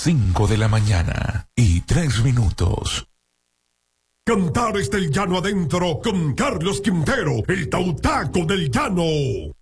5 de la mañana y 3 minutos. Cantares del Llano Adentro con Carlos Quintero, el tautaco del llano.